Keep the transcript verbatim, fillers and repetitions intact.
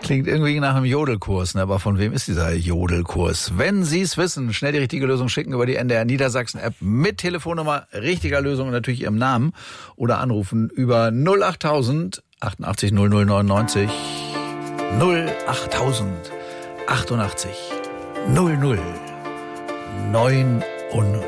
Klingt irgendwie nach einem Jodelkurs, ne? Aber von wem ist dieser Jodelkurs? Wenn Sie es wissen, schnell die richtige Lösung schicken über die N D R Niedersachsen App mit Telefonnummer, richtiger Lösung und natürlich Ihrem Namen oder anrufen über null achttausend achtundachtzig null null neunundneunzig null achttausend achtundachtzig null null neunundneunzig.